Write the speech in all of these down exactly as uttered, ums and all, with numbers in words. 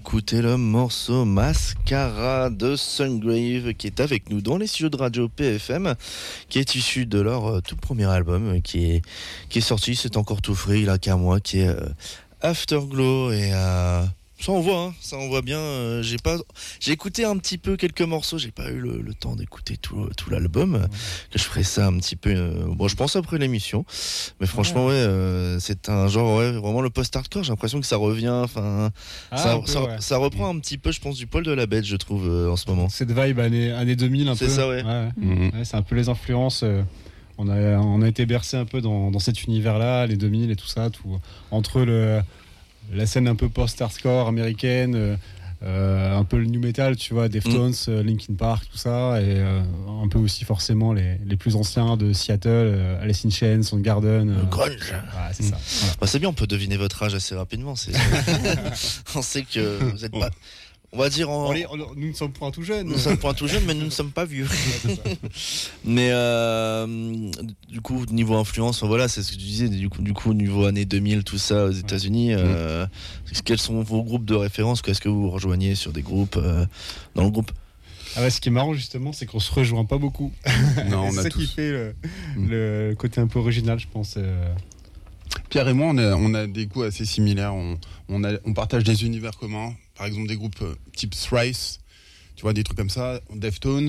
d'écouter le morceau Mascara de Sungrave qui est avec nous dans les studios de Radio P F M, qui est issu de leur euh, tout premier album qui est, qui est sorti, c'est encore tout frais, il a qu'un mois, qui est euh, Afterglow. Et euh, ça envoie, hein, ça envoie bien. Euh, j'ai pas, j'ai écouté un petit peu quelques morceaux, j'ai pas eu le, le temps d'écouter tout, tout l'album. Ouais. Que je ferai ça un petit peu. Euh, bon, je pense après l'émission, mais franchement, ouais, ouais euh, c'est un genre, ouais, vraiment le post-hardcore. J'ai l'impression que ça revient, enfin, ah, ça, peu, ça, ouais. ça reprend un petit peu, je pense, du poil de la bête, je trouve, euh, en ce moment. Cette vibe année, année deux mille, un c'est peu. C'est ça, ouais. ouais. Mm-hmm. ouais c'est un peu les influences. Euh... On a, on a été bercé un peu dans, dans cet univers-là, les deux mille et tout ça, tout, entre le, la scène un peu post-hardcore américaine, euh, un peu le new metal, tu vois, Deftones, mm. Linkin Park, tout ça, et euh, un peu aussi forcément les, les plus anciens de Seattle, euh, Alice in Chains, Soundgarden. Euh, le grunge. Ouais, c'est mm. ça. Voilà. Bah, c'est bien, on peut deviner votre âge assez rapidement. C'est... on sait que vous n'êtes pas... On va dire en... on est, on, nous ne sommes point tout jeunes. Nous sommes point tout jeunes, mais nous ne sommes pas vieux. Ouais, mais euh, du coup, niveau influence, voilà, c'est ce que tu disais. Du coup, du coup niveau années deux mille, tout ça aux États-Unis, ouais. euh, quels sont vos groupes de référence? Est-ce que vous vous rejoignez sur des groupes euh, dans le groupe? Ah ouais, ce qui est marrant justement, c'est qu'on se rejoint pas beaucoup. Non, on c'est a ça tous. qui fait le, mmh. le côté un peu original, je pense. Euh... Pierre et moi, on a, on a des goûts assez similaires. On, on, a, on partage des univers communs. Par exemple, des groupes euh, type Thrice, tu vois, des trucs comme ça, Deftones.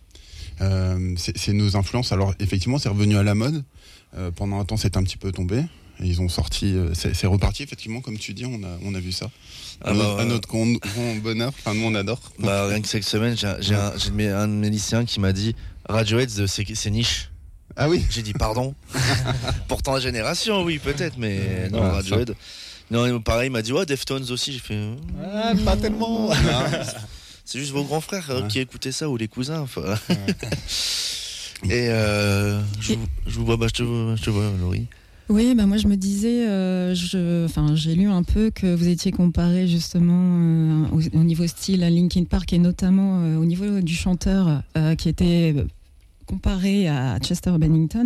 Euh, c'est, c'est nos influences. Alors, effectivement, c'est revenu à la mode. Euh, pendant un temps, c'est un petit peu tombé. Et ils ont sorti, euh, c'est, c'est reparti, effectivement, comme tu dis, on a, on a vu ça. Ah à, bah, notre, euh... à notre grand, grand bonheur. Enfin, nous, on adore. Bah, rien que cette semaine, j'ai, j'ai, un, j'ai un de mes lycéens qui m'a dit Radiohead, c'est, c'est niche. Ah oui. J'ai dit pardon. Pourtant, la génération, oui, peut-être, mais non, ah, Radiohead. Ça. Non, pareil, il m'a dit, ouais, Deftones aussi. J'ai fait. Ah, pas tellement. Non, c'est juste vos grands frères ouais. qui écoutaient ça ou les cousins. Enfin. Ouais. Et euh, je, je vous vois, bah, je te vois, je te vois, Laurie. Oui, bah moi je me disais, euh, je, enfin, j'ai lu un peu que vous étiez comparé justement euh, au, au niveau style à Linkin Park et notamment euh, au niveau du chanteur euh, qui était comparé à Chester Bennington.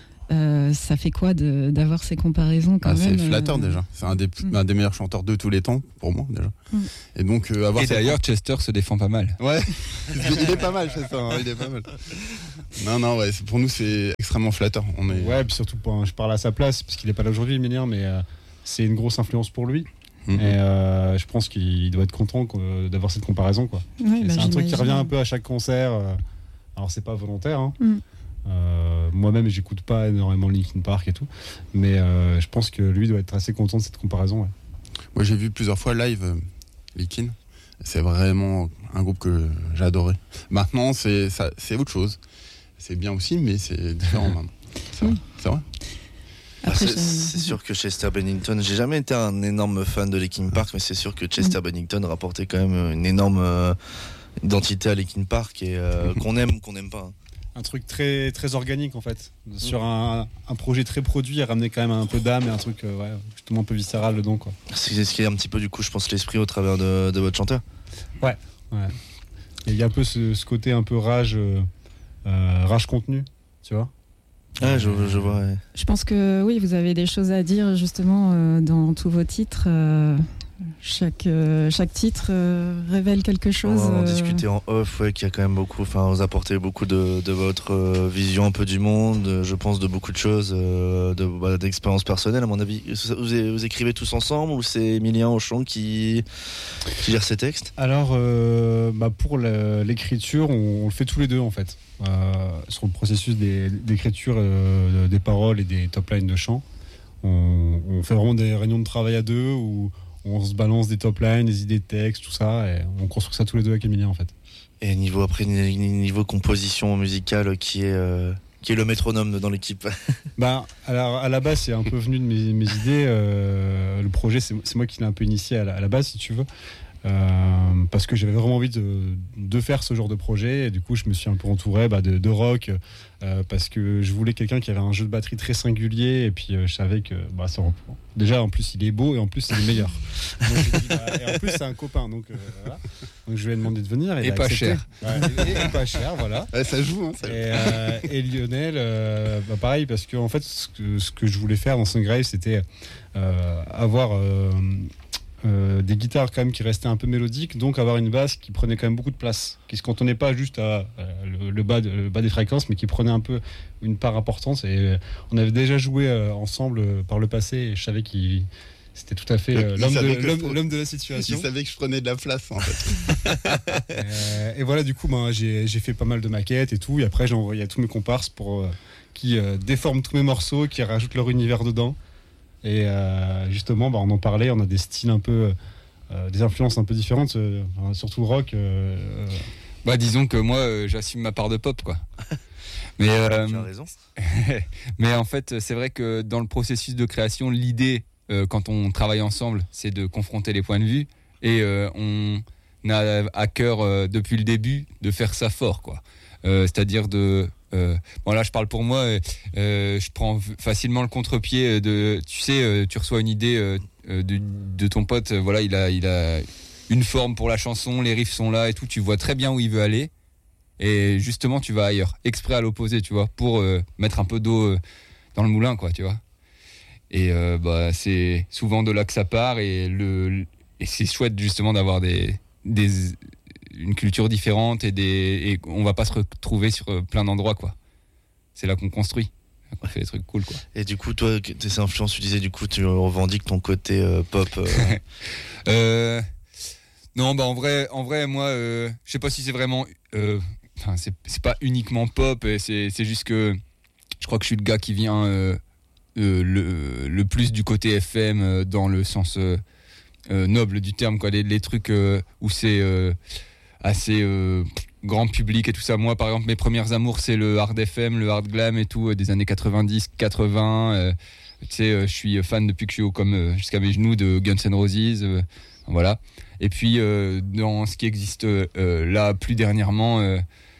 Euh, ça fait quoi de, d'avoir ces comparaisons quand ah, même C'est flatteur euh... déjà. C'est un des, mm. un des meilleurs chanteurs de tous les temps pour moi déjà. Mm. Et donc euh, avoir. Et d'ailleurs, point... Chester se défend pas mal. Ouais, il est pas mal Chester. Hein, il est pas mal. Non non ouais, pour nous c'est extrêmement flatteur. On est. Ouais, puis surtout pour, je parle à sa place parce qu'il est pas là aujourd'hui, Emilien, mais euh, c'est une grosse influence pour lui. Mm-hmm. Et euh, je pense qu'il doit être content quoi, d'avoir cette comparaison quoi. Ouais, bah, c'est un truc qui revient un peu à chaque concert. Euh, alors c'est pas volontaire. Hein. Mm. Euh, moi-même j'écoute pas énormément Linkin Park et tout, mais euh, je pense que lui doit être assez content de cette comparaison. Ouais. Moi j'ai vu plusieurs fois live euh, Linkin, c'est vraiment un groupe que j'ai adoré. Maintenant c'est, ça, c'est autre chose, c'est bien aussi mais c'est différent maintenant. C'est vrai, c'est vrai. Après, c'est, c'est sûr que Chester Bennington, j'ai jamais été un énorme fan de Linkin Park, mais c'est sûr que Chester mmh. Bennington rapportait quand même une énorme euh, identité à Linkin Park et euh, qu'on aime ou qu'on n'aime pas. Un truc très très organique en fait, sur un, un projet très produit, à ramener quand même un peu d'âme et un truc euh, ouais, justement un peu viscéral dedans quoi. C'est ce qui est un petit peu du coup je pense l'esprit au travers de, de votre chanteur. Ouais, ouais. Il y a un peu ce, ce côté un peu rage, euh, euh, rage contenu, tu vois. Ah, je, je vois. Ouais. Je pense que oui, vous avez des choses à dire justement euh, dans tous vos titres. Euh... Chaque, euh, chaque titre euh, révèle quelque chose. On va en euh... discuter en off, ouais, qu'il y a quand même beaucoup, enfin, vous apportez beaucoup de, de votre euh, vision un peu du monde, je pense de beaucoup de choses, euh, de, bah, d'expériences personnelles à mon avis. Vous, vous écrivez tous ensemble ou c'est Emilien au chant qui, qui gère ces textes? Alors, euh, bah pour le, l'écriture, on, on le fait tous les deux en fait. Euh, sur le processus des, d'écriture euh, des paroles et des top lines de chant, on, on fait vraiment des réunions de travail à deux où on se balance des top lines, des idées de texte, tout ça, et on construit ça tous les deux avec Emilien en fait. Et niveau après niveau composition musicale, qui est euh, qui est le métronome dans l'équipe? Bah alors à la base c'est un peu venu de mes, mes idées. Euh, le projet c'est, c'est moi qui l'ai un peu initié à la, à la base si tu veux. Euh, parce que j'avais vraiment envie de, de faire ce genre de projet et du coup je me suis un peu entouré bah, de, de rock euh, parce que je voulais quelqu'un qui avait un jeu de batterie très singulier et puis euh, je savais que bah, ça, déjà en plus il est beau et en plus c'est le meilleur donc, dit, bah, et en plus c'est un copain donc, euh, voilà. Donc je lui ai demandé de venir et, et pas cher ouais, et, et pas cher voilà ouais, ça joue hein, ça et, euh, et Lionel euh, bah, pareil parce que en fait ce que, ce que je voulais faire dans Sungrave c'était euh, avoir euh, euh, des guitares quand même qui restaient un peu mélodiques, donc avoir une basse qui prenait quand même beaucoup de place, qui se cantonnait pas juste à euh, le, le, bas de, le bas des fréquences, mais qui prenait un peu une part importante. Et euh, on avait déjà joué euh, ensemble euh, par le passé, et je savais qu'il c'était tout à fait euh, l'homme, de, l'homme, l'homme de la situation. Il savait que je prenais de la place en fait. euh, et voilà, du coup, ben, j'ai, j'ai fait pas mal de maquettes et tout, et après j'ai envoyé à tous mes comparses pour euh, qui euh, déforment tous mes morceaux, qui rajoutent leur univers dedans. Et euh, justement, bah, on en parlait, on a des styles un peu, euh, des influences un peu différentes, euh, surtout rock. Euh, bah, disons que moi, euh, j'assume ma part de pop, quoi. Mais, euh, tu as raison. Mais en fait, c'est vrai que dans le processus de création, l'idée, euh, quand on travaille ensemble, c'est de confronter les points de vue. Et euh, on a à cœur, euh, depuis le début, de faire ça fort, quoi. Euh, c'est-à-dire de... Euh, bon là je parle pour moi, euh, je prends facilement le contre-pied de, tu sais, euh, tu reçois une idée euh, de, de ton pote, euh, voilà, il a, il a une forme pour la chanson, les riffs sont là et tout, tu vois très bien où il veut aller et justement tu vas ailleurs, exprès à l'opposé, tu vois, pour euh, mettre un peu d'eau euh, dans le moulin, quoi, tu vois. Et euh, bah c'est souvent de là que ça part et le et c'est chouette justement d'avoir des des une culture différente et, des, et on va pas se retrouver sur plein d'endroits, quoi. C'est là qu'on construit, qu'on fait des trucs cool, quoi. Et du coup, toi, tes influences, tu disais, du coup, tu revendiques ton côté euh, pop. Euh... euh, non, bah en vrai, en vrai, moi, euh, je sais pas si c'est vraiment, euh, enfin, c'est, c'est pas uniquement pop, c'est, c'est juste que je crois que je suis le gars qui vient euh, euh, le, le plus du côté F M euh, dans le sens euh, euh, noble du terme, quoi. Les, les trucs euh, où c'est euh, assez euh, grand public et tout ça. Moi, par exemple, mes premières amours, c'est le hard F M, le hard glam et tout, euh, des années quatre-vingt-dix, quatre-vingts. Euh, tu sais, euh, je suis fan depuis que je suis haut comme euh, jusqu'à mes genoux de Guns N' Roses. Euh, voilà. Et puis, euh, dans ce qui existe euh, là, plus dernièrement, euh,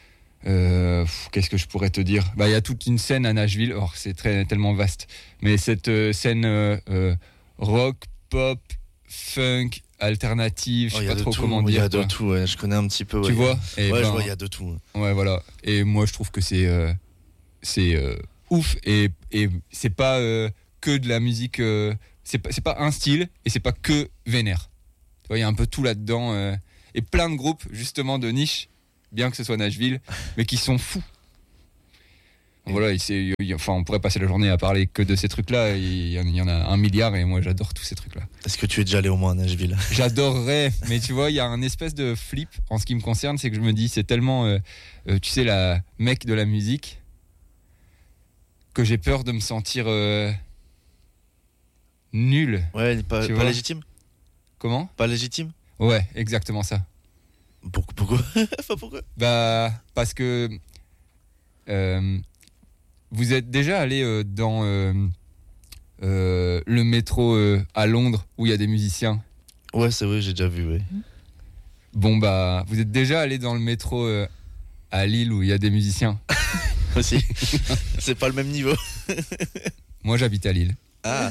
euh, pff, qu'est-ce que je pourrais te dire ? Bah, il y a toute une scène à Nashville. Or, c'est très, tellement vaste. Mais cette euh, scène euh, euh, rock, pop, funk, alternative, je sais oh, pas trop tout, comment dire. Il y a dire. de tout, ouais. Je connais un petit peu. Ouais. Tu vois ? Et ouais, ben, je vois, il y a de tout. Ouais, voilà. Et moi, je trouve que c'est, euh, c'est euh, ouf. Et, et c'est pas euh, que de la musique. Euh, c'est, pas, c'est pas un style et c'est pas que vénère. Tu vois, il y a un peu tout là-dedans. Euh, et plein de groupes, justement, de niche, bien que ce soit Nashville, mais qui sont fous. Voilà, c'est, enfin, on pourrait passer la journée à parler que de ces trucs-là. Il y en a un milliard et moi j'adore tous ces trucs-là. Est-ce que tu es déjà allé au moins à Nashville ? J'adorerais, mais tu vois, il y a un espèce de flip en ce qui me concerne, c'est que je me dis, c'est tellement, euh, euh, tu sais, la mecque de la musique, que j'ai peur de me sentir euh, nul. Ouais, pas, pas légitime ? Comment ? Pas légitime ? Ouais, exactement ça. Pourquoi, pourquoi enfin, pourquoi ? Bah, parce que... Euh, vous êtes déjà allé euh, dans euh, euh, le métro euh, à Londres où il y a des musiciens ? Ouais, c'est vrai, j'ai déjà vu, ouais. Bon, bah, vous êtes déjà allé dans le métro euh, à Lille où il y a des musiciens ? Aussi. C'est pas le même niveau. Moi, j'habite à Lille. Ah.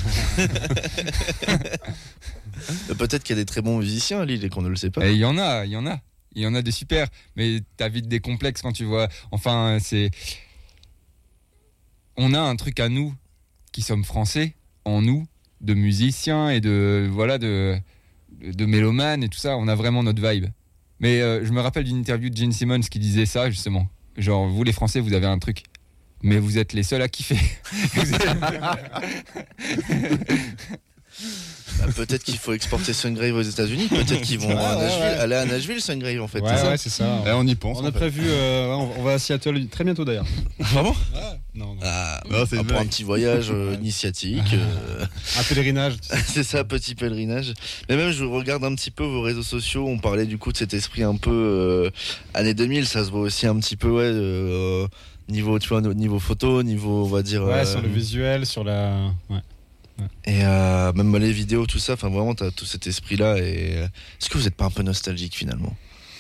Peut-être qu'il y a des très bons musiciens à Lille et qu'on ne le sait pas. Il y en a, il y en a. Il y en a des super, mais t'as vite des complexes quand tu vois. Enfin, c'est... On a un truc à nous, qui sommes français, en nous, de musiciens et de... Voilà, de... de mélomanes et tout ça. On a vraiment notre vibe. Mais euh, je me rappelle d'une interview de Gene Simmons qui disait ça, justement. Genre, vous les Français, vous avez un truc. Mais vous êtes les seuls à kiffer. Bah, peut-être qu'il faut exporter Sungrave aux États-Unis. Peut-être qu'ils vont ah, à Nashville, ouais, ouais. aller à Nashville, Sungrave en fait. Ouais, c'est ça, ouais, c'est ça. Ouais, on y pense. On a prévu. Euh, on va à Seattle très bientôt d'ailleurs. Vraiment ? Ah, non, non. Ah, non, c'est pour un petit voyage euh, initiatique. Euh... Un pèlerinage. Tu sais. C'est ça, petit pèlerinage. Mais même, je regarde un petit peu vos réseaux sociaux. On parlait du coup de cet esprit un peu euh, années deux mille. Ça se voit aussi un petit peu, ouais. Euh, niveau, tu vois, niveau photo, niveau, on va dire. Ouais, euh, sur le visuel, sur la. Ouais. Et euh, même les vidéos, tout ça, enfin vraiment, t'as tout cet esprit-là. Et euh, est-ce que vous n'êtes pas un peu nostalgique finalement ?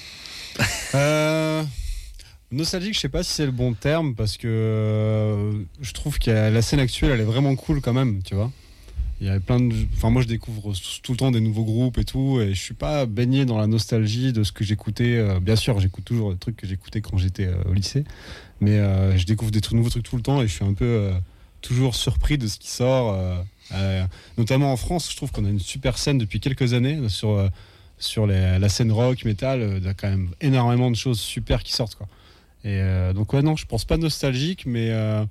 euh, Nostalgique, je sais pas si c'est le bon terme parce que euh, je trouve que la scène actuelle, elle est vraiment cool quand même, tu vois. Il y a plein de, enfin moi je découvre tout le temps des nouveaux groupes et tout, et je suis pas baigné dans la nostalgie de ce que j'écoutais. Euh, bien sûr, j'écoute toujours des trucs que j'écoutais quand j'étais euh, au lycée, mais euh, je découvre des trucs, nouveaux trucs tout le temps et je suis un peu euh, toujours surpris de ce qui sort. Euh, Euh, notamment en France, je trouve qu'on a une super scène depuis quelques années sur, euh, sur les, la scène rock, métal. Il y a quand même énormément de choses super qui sortent, quoi. Et euh, donc, ouais, non, je pense pas nostalgique, mais euh,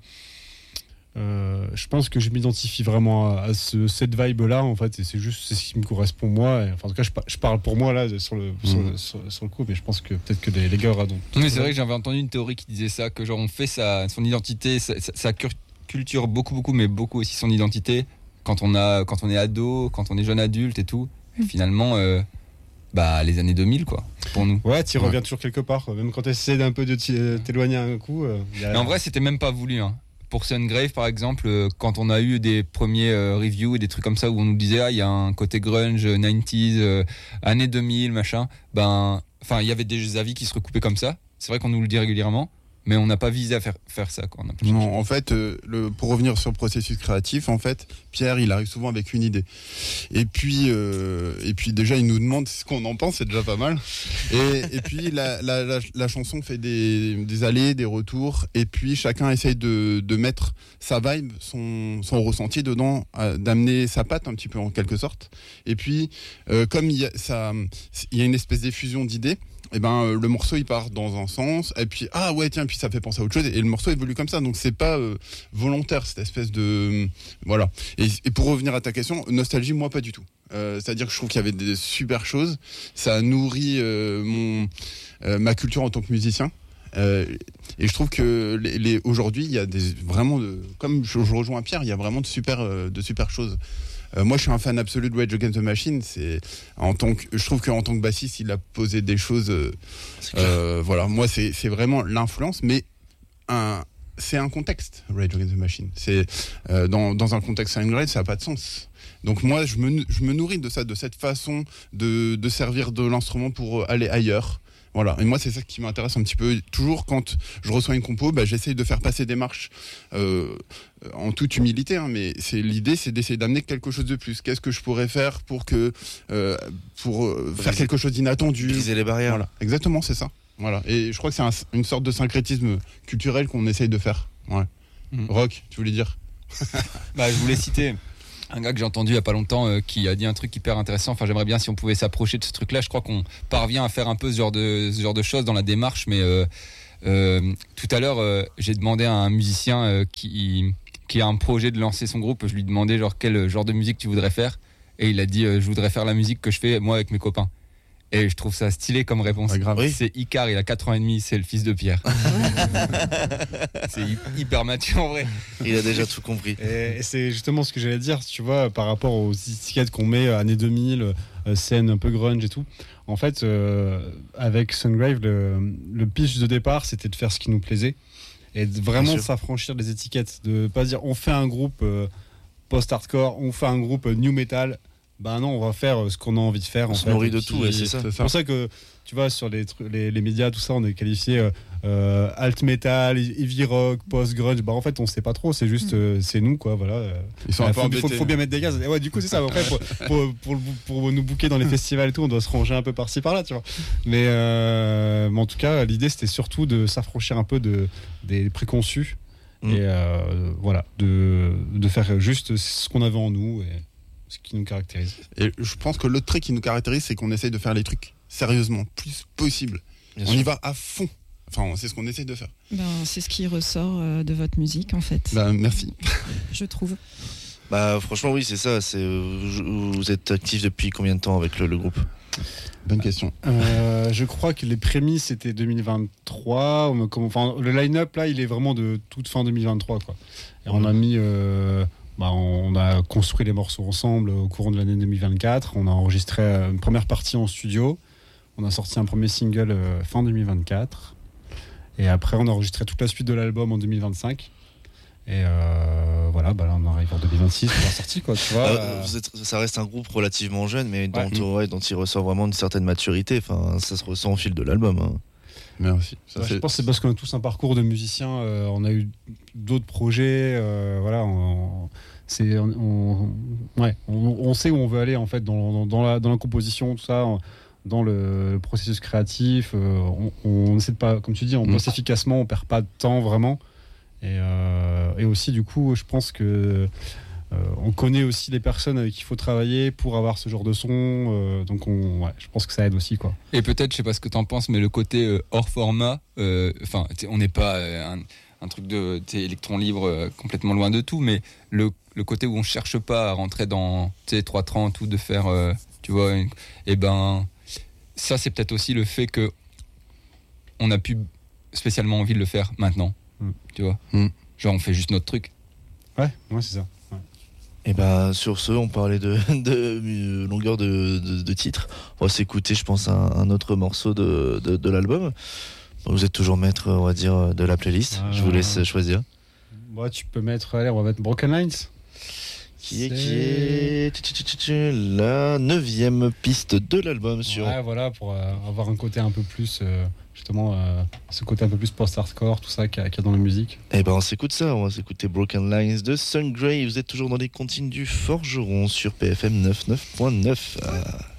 euh, je pense que je m'identifie vraiment à, à ce, cette vibe-là, en fait, et c'est juste c'est ce qui me correspond, moi. Et, enfin, en tout cas, je, je parle pour moi, là, sur le, mmh. sur, le, sur, sur le coup, mais je pense que peut-être que les, les gars auront. Mais c'est vrai que j'avais entendu une théorie qui disait ça, que genre on fait sa, son identité, sa, sa, sa culture, beaucoup, beaucoup, mais beaucoup aussi son identité, quand on, a, quand on est ado, quand on est jeune adulte et tout. Et finalement. Euh, Bah, les années deux mille, quoi, pour nous. Ouais, tu ouais. reviens toujours quelque part, quoi. Même quand tu essaies d'un peu de t'éloigner un coup. Euh, a... Mais en vrai, c'était même pas voulu. Hein. Pour Sungrave, par exemple, euh, quand on a eu des premiers euh, reviews et des trucs comme ça où on nous disait, ah, il y a un côté grunge, quatre-vingt-dix, euh, années deux mille, machin, ben, enfin, il y avait des avis qui se recoupaient comme ça. C'est vrai qu'on nous le dit régulièrement. Mais on n'a pas visé à faire, faire ça, quoi. On a pas non, en fait, euh, le, pour revenir sur le processus créatif, en fait, Pierre, il arrive souvent avec une idée. Et puis, euh, et puis déjà, il nous demande ce qu'on en pense, c'est déjà pas mal. Et, et puis, la, la, la, la chanson fait des, des allers, des retours. Et puis, chacun essaye de, de mettre sa vibe, son, son ressenti dedans, à, d'amener sa patte un petit peu en quelque sorte. Et puis, euh, comme il y a, ça, il y a une espèce d'effusion d'idées, et ben euh, le morceau il part dans un sens et puis ah ouais tiens puis ça fait penser à autre chose et le morceau évolue comme ça, donc c'est pas euh, volontaire cette espèce de euh, voilà. Et, et pour revenir à ta question, nostalgie, moi pas du tout. Euh, c'est-à-dire que je trouve qu'il y avait des super choses, ça nourrit euh, mon euh, ma culture en tant que musicien. Euh, et je trouve que les, les, aujourd'hui il y a des vraiment de, comme je, je rejoins Pierre, il y a vraiment de super euh, de super choses. Euh, moi, je suis un fan absolu de Rage Against the Machine. C'est en tant que, je trouve qu'en tant que bassiste, il a posé des choses. Euh, euh, voilà, moi, c'est c'est vraiment l'influence, mais un, c'est un contexte. Rage Against the Machine. C'est euh, dans dans un contexte Sungrave, ça n'a pas de sens. Donc moi, je me je me nourris de ça, de cette façon de de servir de l'instrument pour aller ailleurs. Voilà, et moi c'est ça qui m'intéresse un petit peu. Toujours quand je reçois une compo, bah, j'essaye de faire passer des marches euh, en toute humilité, hein, mais c'est, l'idée c'est d'essayer d'amener quelque chose de plus. Qu'est-ce que je pourrais faire pour, que, euh, pour euh, faire quelque chose d'inattendu, briser les barrières. Voilà, exactement, c'est ça. Voilà. Et je crois que c'est un, une sorte de syncrétisme culturel qu'on essaye de faire. Ouais. Mmh. Rock, tu voulais dire? Bah, je voulais citer un gars que j'ai entendu il y a pas longtemps euh, qui a dit un truc hyper intéressant. Enfin, j'aimerais bien si on pouvait s'approcher de ce truc-là. Je crois qu'on parvient à faire un peu ce genre de, ce genre de choses dans la démarche. Mais euh, euh, tout à l'heure, euh, j'ai demandé à un musicien euh, qui, qui a un projet de lancer son groupe. Je lui demandais genre quel genre de musique tu voudrais faire. Et il a dit euh, je voudrais faire la musique que je fais moi avec mes copains. Et je trouve ça stylé comme réponse. Ouais, grave. Oui. C'est Icar, il a quatre ans et demi, c'est le fils de Pierre. C'est hyper mature en vrai. Il a déjà tout compris. Et, et c'est justement ce que j'allais dire, tu vois, par rapport aux étiquettes qu'on met, années deux mille, euh, scène un peu grunge et tout. En fait, euh, avec Sungrave, le, le pitch de départ, c'était de faire ce qui nous plaisait et de vraiment de s'affranchir des étiquettes, de pas dire on fait un groupe euh, post-hardcore, on fait un groupe euh, new metal. Ben non, on va faire ce qu'on a envie de faire. On en se fait, nourrit de tout, ouais, c'est ça. C'est pour ça que, tu vois, sur les, les, les médias, tout ça, on est qualifié euh, alt metal, heavy rock, post-grunge. Bah, en fait, on sait pas trop, c'est juste, euh, c'est nous, quoi, voilà. Ils sont euh, un peu faut, embêtés. faut, faut bien mettre des gaz. Et ouais, du coup, c'est ça. Après, pour, pour, pour, pour nous booker dans les festivals et tout, on doit se ranger un peu par-ci, par-là, tu vois. Mais, euh, mais en tout cas, l'idée, c'était surtout de s'affranchir un peu de, des préconçus. Mm. Et euh, voilà, de, de faire juste ce qu'on avait en nous. Et, ce qui nous caractérise. Et je pense que l'autre trait qui nous caractérise, c'est qu'on essaye de faire les trucs sérieusement, plus possible. Bien on sûr. Y va à fond. Enfin, c'est ce qu'on essaye de faire. Ben, c'est ce qui ressort euh, de votre musique, en fait. Ben, merci. Je trouve. Bah, franchement, oui, c'est ça. C'est, euh, vous êtes actif depuis combien de temps avec le, le groupe? Bonne question. Euh, je crois que les prémices c'était deux mille vingt-trois. Enfin, le line-up là, il est vraiment de toute fin deux mille vingt-trois, quoi. Et on a mis. Euh, Bah, on a construit les morceaux ensemble au cours de l'année deux mille vingt-quatre. On a enregistré une première partie en studio. On a sorti un premier single euh, fin deux mille vingt-quatre. Et après, on a enregistré toute la suite de l'album en deux mille vingt-cinq. Et euh, voilà, bah là, on arrive en deux mille vingt-six pour la sortie, quoi, tu vois. Euh, vous êtes, ça reste un groupe relativement jeune, mais dont, ouais. ouais, dont il ressort vraiment une certaine maturité. Enfin, ça se ressent au fil de l'album. Hein. Merci. Ça, ouais, je pense que c'est parce qu'on a tous un parcours de musiciens. Euh, on a eu d'autres projets. Euh, voilà, on, c'est, on, on, ouais, on, on sait où on veut aller en fait dans, dans, dans, la, dans la composition, tout ça, dans le processus créatif. Euh, on essaie de pas, comme tu dis, on bosse mmh. efficacement, on perd pas de temps vraiment. Et, euh, et aussi, du coup, je pense que euh, on connaît aussi les personnes avec qui il faut travailler pour avoir ce genre de son. Euh, donc, on, ouais, je pense que ça aide aussi, quoi. Et peut-être, je sais pas ce que t'en penses, mais le côté euh, hors format, enfin, euh, on n'est pas euh, un, un truc de électron libre euh, complètement loin de tout, mais le, le côté où on cherche pas à rentrer dans trois trente ou de faire, euh, tu vois, une, et ben, ça c'est peut-être aussi le fait que on a plus spécialement envie de le faire maintenant, mm. tu vois. Mm. Genre on fait juste notre truc. Ouais, ouais, c'est ça. Ouais. Et bah sur ce, on parlait de, de, de longueur de, de, de titre. On va s'écouter, je pense, un, un autre morceau de, de, de l'album. Vous êtes toujours maître, on va dire, de la playlist. Ah, je vous laisse choisir. Moi, tu peux mettre, allez, on va mettre Broken Lines. Qui est, qui est la neuvième piste de l'album sur. Ouais, voilà, pour euh, avoir un côté un peu plus, euh, justement, euh, ce côté un peu plus post-hardcore, tout ça qu'il y, qu'il y a dans la musique. Eh ben, on s'écoute ça, on va s'écouter Broken Lines de Sungrave. Vous êtes toujours dans les comptines du Forgeron sur P F M quatre-vingt-neuf point neuf. Ah.